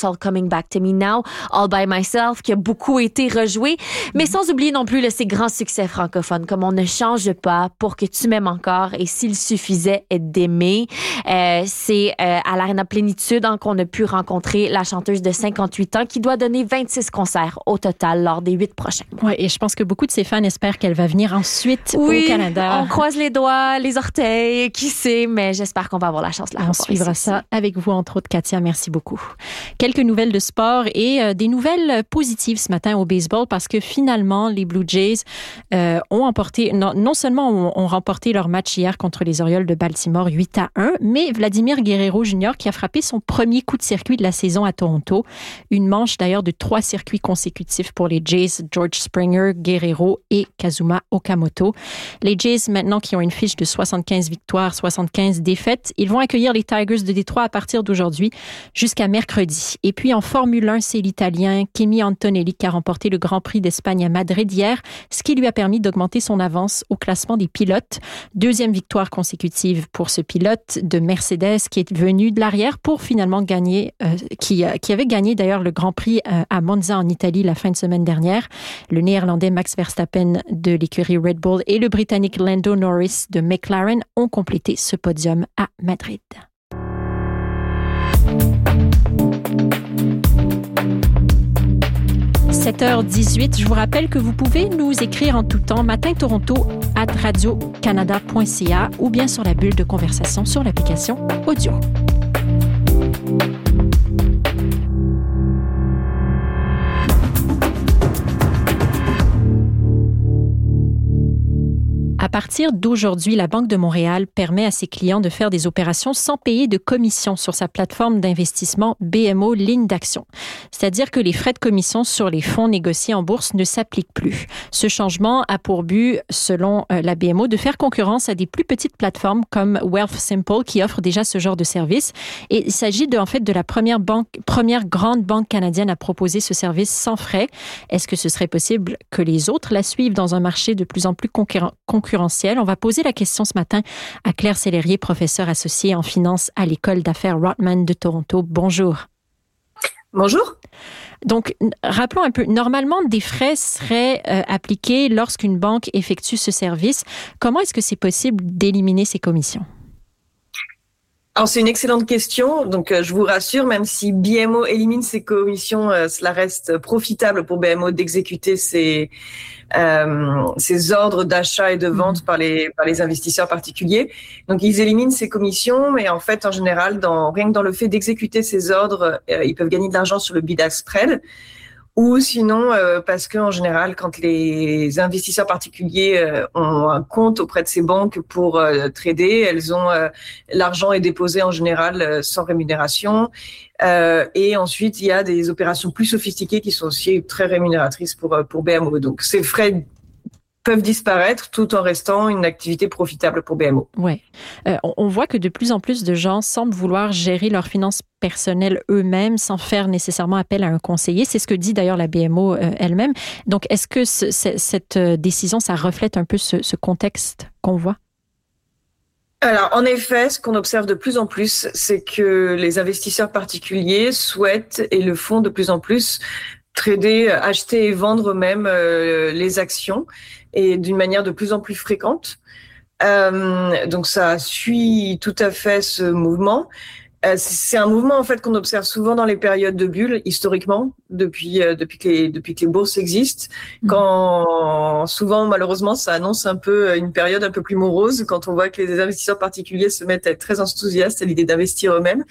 It's All Coming Back to Me Now, All by Myself, qui a beaucoup été rejoué. Mais sans oublier non plus ces grands succès francophones, comme On ne change pas, Pour que tu m'aimes encore et S'il suffisait d'aimer. C'est à l'Arena Plénitude qu'on a pu rencontrer la chanteuse de 58 ans qui doit donner 26 concerts au total lors des 8 prochains mois. Oui, et je pense que beaucoup de ses fans espèrent qu'elle va venir ensuite au Canada. On croise les doigts, les orteils, qui sait, mais j'espère qu'on va avoir la chance de la rencontrer. On suivra ça avec vous, entre autres, Katia. Merci beaucoup. Quelques nouvelles de sport et des nouvelles positives ce matin au baseball parce que finalement, les Blue Jays ont emporté, non seulement ont remporté leur match hier contre les Orioles de Baltimore 8-1, mais Vladimir Guerrero Jr. qui a frappé son premier coup de circuit de la saison à Toronto. Une manche d'ailleurs de 3 circuits consécutifs pour les Jays, George Springer, Guerrero et Kazuma Okamoto. Les Jays, maintenant qui ont une fiche de 75 victoires, 75 défaites, ils vont accueillir les Tigers de Détroit à partir d'aujourd'hui jusqu'à mercredi. Et puis en Formule 1, c'est l'Italien Kimi Antonelli qui a remporté le Grand Prix d'Espagne à Madrid hier, ce qui lui a permis d'augmenter son avance au classement des pilotes. 2e victoire consécutive pour ce pilote de Mercedes qui est venu de l'arrière pour finalement gagner, qui avait gagné d'ailleurs le Grand Prix à Monza en Italie la fin de semaine dernière. Le Néerlandais Max Verstappen de l'écurie Red Bull et le Britannique Lando Norris de McLaren ont complété ce podium à Madrid. « 7h18, je vous rappelle que vous pouvez nous écrire en tout temps matintoronto@radiocanada.ca ou bien sur la bulle de conversation sur l'application audio. À partir d'aujourd'hui, la Banque de Montréal permet à ses clients de faire des opérations sans payer de commission sur sa plateforme d'investissement BMO Ligne d'Action. C'est-à-dire que les frais de commission sur les fonds négociés en bourse ne s'appliquent plus. Ce changement a pour but, selon la BMO, de faire concurrence à des plus petites plateformes comme Wealthsimple qui offrent déjà ce genre de service. Et il s'agit de la première grande banque canadienne à proposer ce service sans frais. Est-ce que ce serait possible que les autres la suivent dans un marché de plus en plus concurrentiel? On va poser la question ce matin à Claire Sellerier, professeure associée en finance à l'École d'affaires Rotman de Toronto. Bonjour. Bonjour. Donc, rappelons un peu, normalement, des frais seraient appliqués lorsqu'une banque effectue ce service. Comment est-ce que c'est possible d'éliminer ces commissions? Alors, c'est une excellente question. Donc, je vous rassure, même si BMO élimine ses commissions, cela reste profitable pour BMO d'exécuter ces ordres d'achat et de vente par les investisseurs particuliers. Donc, ils éliminent ces commissions, mais en fait, en général, rien que dans le fait d'exécuter ces ordres, ils peuvent gagner de l'argent sur le bid-ask spread. Ou sinon, parce que en général, quand les investisseurs particuliers ont un compte auprès de ces banques pour trader, l'argent est déposé en général sans rémunération. Et ensuite, il y a des opérations plus sophistiquées qui sont aussi très rémunératrices pour BMO. Donc, ces frais peuvent disparaître tout en restant une activité profitable pour BMO. Oui. On voit que de plus en plus de gens semblent vouloir gérer leurs finances personnelles eux-mêmes sans faire nécessairement appel à un conseiller. C'est ce que dit d'ailleurs la BMO elle-même. Donc, est-ce que cette décision, ça reflète un peu ce contexte qu'on voit? Alors, en effet, ce qu'on observe de plus en plus, c'est que les investisseurs particuliers souhaitent et le font de plus en plus trader, acheter et vendre eux-mêmes les actions et d'une manière de plus en plus fréquente. Donc ça suit tout à fait ce mouvement. C'est un mouvement en fait qu'on observe souvent dans les périodes de bulle historiquement depuis que les bourses existent. Quand souvent malheureusement ça annonce un peu une période un peu plus morose quand on voit que les investisseurs particuliers se mettent à être très enthousiastes à l'idée d'investir eux-mêmes.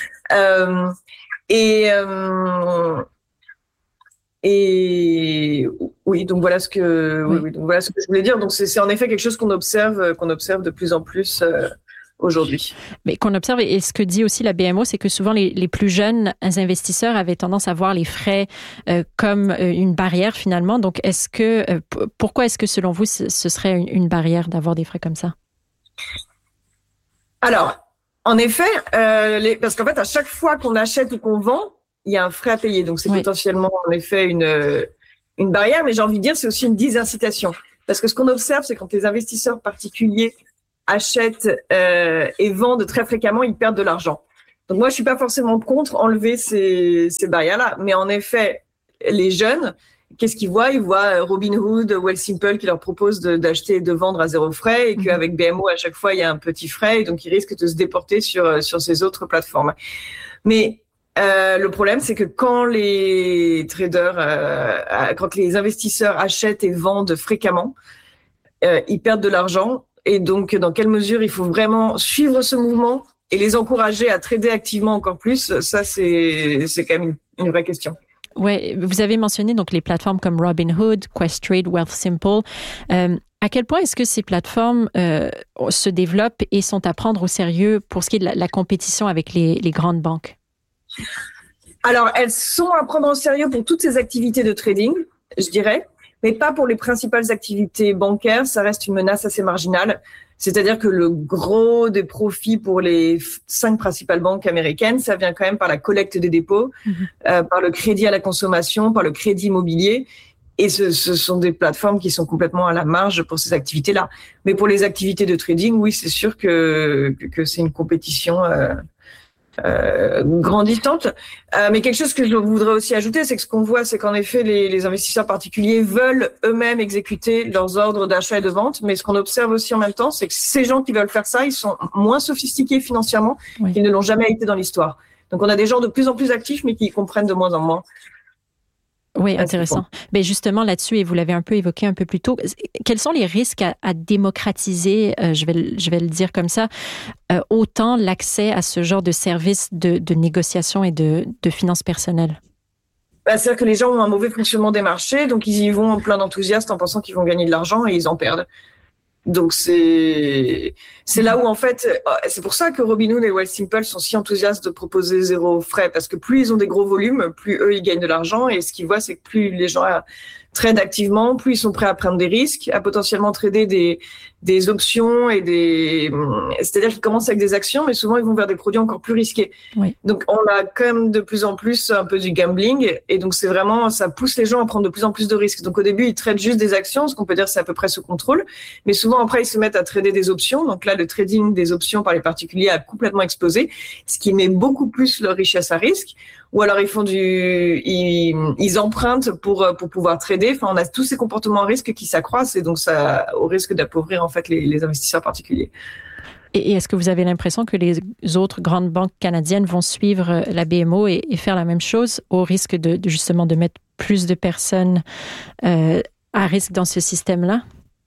Et oui, donc voilà ce que je voulais dire. Donc c'est en effet quelque chose qu'on observe de plus en plus aujourd'hui. Mais qu'on observe, et ce que dit aussi la BMO, c'est que souvent les plus jeunes investisseurs avaient tendance à voir les frais comme une barrière finalement. Donc pourquoi est-ce que selon vous ce serait une barrière d'avoir des frais comme ça? Alors, en effet, parce qu'en fait à chaque fois qu'on achète ou qu'on vend, il y a un frais à payer. Donc, c'est potentiellement, en effet, une barrière. Mais j'ai envie de dire, c'est aussi une désincitation. Parce que ce qu'on observe, c'est quand les investisseurs particuliers achètent et vendent très fréquemment, ils perdent de l'argent. Donc moi, je suis pas forcément contre enlever ces barrières-là. Mais en effet, les jeunes, qu'est-ce qu'ils voient? Ils voient Robinhood, Wealthsimple qui leur propose d'acheter et de vendre à 0 frais et qu'avec BMO, à chaque fois, il y a un petit frais et donc ils risquent de se déporter sur ces autres plateformes. Mais le problème, c'est que quand les traders, quand les investisseurs achètent et vendent fréquemment, ils perdent de l'argent. Et donc, dans quelle mesure il faut vraiment suivre ce mouvement et les encourager à trader activement encore plus? Ça, c'est quand même une vraie question. Oui, vous avez mentionné donc les plateformes comme Robinhood, Questrade, Wealthsimple. À quel point est-ce que ces plateformes se développent et sont à prendre au sérieux pour ce qui est de la compétition avec les grandes banques? Alors, elles sont à prendre au sérieux pour toutes ces activités de trading, je dirais, mais pas pour les principales activités bancaires. Ça reste une menace assez marginale. C'est-à-dire que le gros des profits pour les 5 principales banques américaines, ça vient quand même par la collecte des dépôts, par le crédit à la consommation, par le crédit immobilier. Et ce sont des plateformes qui sont complètement à la marge pour ces activités-là. Mais pour les activités de trading, oui, c'est sûr que c'est une compétition grandissante. Mais quelque chose que je voudrais aussi ajouter, c'est que ce qu'on voit, c'est qu'en effet, les investisseurs particuliers veulent eux-mêmes exécuter leurs ordres d'achat et de vente. Mais ce qu'on observe aussi en même temps, c'est que ces gens qui veulent faire ça, ils sont moins sophistiqués financièrement qu'ils ne l'ont jamais été dans l'histoire. Donc, on a des gens de plus en plus actifs, mais qui comprennent de moins en moins. Oui, intéressant. Mais justement, là-dessus, et vous l'avez un peu évoqué un peu plus tôt, quels sont les risques à démocratiser, je vais le dire comme ça, autant l'accès à ce genre de services de négociation et de finances personnelles? C'est-à-dire que les gens ont un mauvais fonctionnement des marchés, donc ils y vont en plein d'enthousiasme en pensant qu'ils vont gagner de l'argent et ils en perdent. Donc c'est là où en fait, c'est pour ça que Robinhood et Wealthsimple sont si enthousiastes de proposer 0 frais, parce que plus ils ont des gros volumes, plus eux ils gagnent de l'argent, et ce qu'ils voient, c'est que plus les gens trade activement, plus ils sont prêts à prendre des risques, à potentiellement trader des options c'est-à-dire qu'ils commencent avec des actions, mais souvent ils vont vers des produits encore plus risqués. Oui. Donc on a quand même de plus en plus un peu du gambling, et donc c'est vraiment, ça pousse les gens à prendre de plus en plus de risques. Donc au début ils tradent juste des actions, ce qu'on peut dire c'est à peu près sous contrôle, mais souvent après ils se mettent à trader des options. Donc là le trading des options par les particuliers a complètement explosé, ce qui met beaucoup plus leur richesse à risque. Ou alors ils empruntent pour pouvoir trader. Enfin, on a tous ces comportements à risque qui s'accroissent, et donc ça au risque d'appauvrir en fait les investisseurs particuliers. Et est-ce que vous avez l'impression que les autres grandes banques canadiennes vont suivre la BMO et faire la même chose, au risque de justement de mettre plus de personnes à risque dans ce système-là?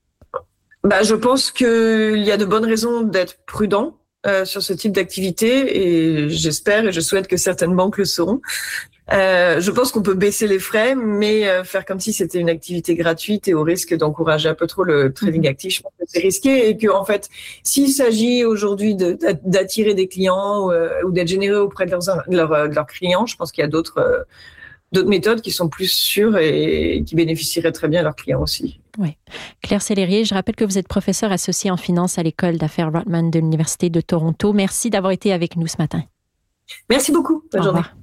Je pense qu'il y a de bonnes raisons d'être prudent sur ce type d'activité, et j'espère et je souhaite que certaines banques le seront. Je pense qu'on peut baisser les frais, mais faire comme si c'était une activité gratuite et au risque d'encourager un peu trop le trading actif, je pense que c'est risqué, et que en fait, s'il s'agit aujourd'hui d'attirer des clients ou d'être généreux auprès de leurs clients, je pense qu'il y a d'autres méthodes qui sont plus sûres et qui bénéficieraient très bien à leurs clients aussi. Oui. Claire Sellerier, je rappelle que vous êtes professeure associée en finance à l'École d'affaires Rotman de l'Université de Toronto. Merci d'avoir été avec nous ce matin. Merci beaucoup. Bonne journée.